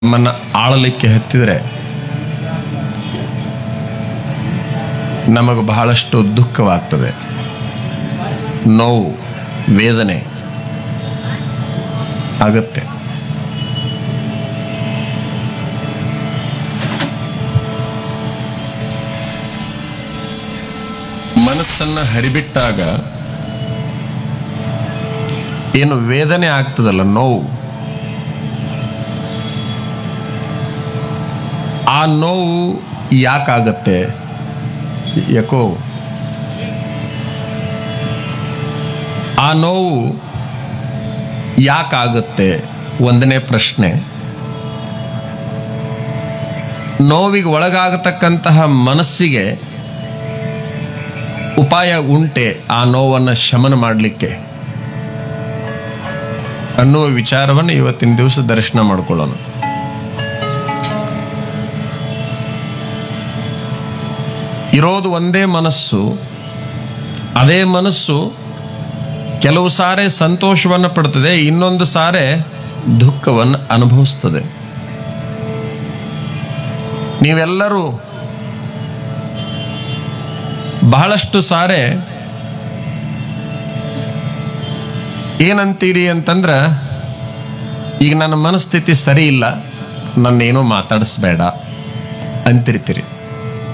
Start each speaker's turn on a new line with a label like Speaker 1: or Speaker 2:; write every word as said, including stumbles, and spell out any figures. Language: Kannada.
Speaker 1: ನಮ್ಮನ್ನ ಆಳಲಿಕ್ಕೆ ಹತ್ತಿದರೆ ನಮಗೆ ಬಹಳಷ್ಟು ದುಃಖವಾಗ್ತದೆ, ನೋವು, ವೇದನೆ ಆಗುತ್ತೆ. ಮನಸ್ಸನ್ನ ಹರಿಬಿಟ್ಟಾಗ ಏನು ವೇದನೆ ಆಗ್ತದಲ್ಲ, ನೋವು, ಆ ನೋವು ಯಾಕಾಗತ್ತೆ? ಯಾಕೋ ಆ ನೋವು ಯಾಕಾಗುತ್ತೆ? ಒಂದನೇ ಪ್ರಶ್ನೆ. ನೋವಿಗೆ ಒಳಗಾಗತಕ್ಕಂತಹ ಮನಸ್ಸಿಗೆ ಉಪಾಯ ಉಂಟೆ ಆ ನೋವನ್ನು ಶಮನ ಮಾಡಲಿಕ್ಕೆ ಅನ್ನುವ ವಿಚಾರವನ್ನು ಇವತ್ತಿನ ದಿವಸ ದರ್ಶನ ಮಾಡಿಕೊಳ್ಳೋಣ. ಇರೋದು ಒಂದೇ ಮನಸ್ಸು. ಅದೇ ಮನಸ್ಸು ಕೆಲವು ಸಾರೆ ಸಂತೋಷವನ್ನು ಪಡ್ತದೆ, ಇನ್ನೊಂದು ಸಾರೆ ದುಃಖವನ್ನು ಅನುಭವಿಸ್ತದೆ. ನೀವೆಲ್ಲರೂ ಬಹಳಷ್ಟು ಸಾರೆ ಏನಂತೀರಿ ಅಂತಂದ್ರೆ, ಈಗ ನನ್ನ ಮನಸ್ಥಿತಿ ಸರಿ ಇಲ್ಲ, ನನ್ನೇನೋ ಮಾತಾಡಿಸ್ಬೇಡ ಅಂತಿರ್ತೀರಿ.